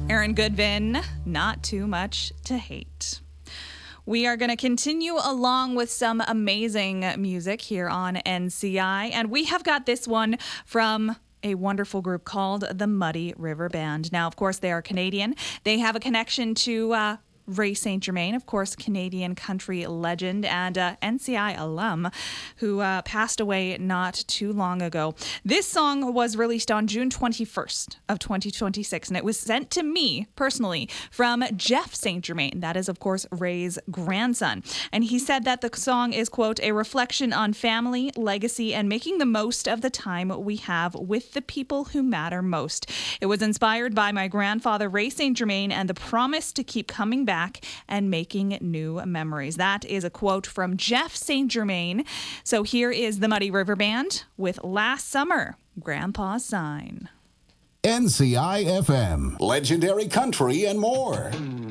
Aaron Goodvin, Not Too Much to Hate. We are going to continue along with some amazing music here on NCI, and we have got this one from a wonderful group called the Muddy River Band. Now, of course, they are Canadian. They have a connection to Ray St. Germain, of course, Canadian country legend and NCI alum who passed away not too long ago. This song was released on June 21st of 2026, and it was sent to me personally from Jeff St. Germain. That is, of course, Ray's grandson. And he said that the song is, quote, a reflection on family, legacy, and making the most of the time we have with the people who matter most. It was inspired by my grandfather, Ray St. Germain, and the promise to keep coming back and making new memories. That is a quote from Jeff St. Germain. So here is the Muddy River Band with Last Summer, Grandpa's Sign. NCI FM, legendary country and more.